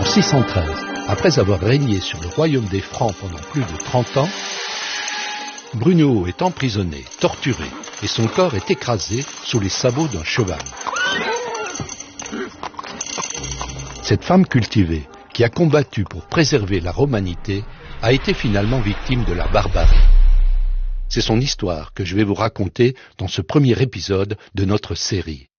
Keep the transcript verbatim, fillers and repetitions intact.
six cent treize, après avoir régné sur le royaume des Francs pendant plus de trente ans, Brunehaut est emprisonné, torturé, et son corps est écrasé sous les sabots d'un cheval. Cette femme cultivée, qui a combattu pour préserver la romanité, a été finalement victime de la barbarie. C'est son histoire que je vais vous raconter dans ce premier épisode de notre série.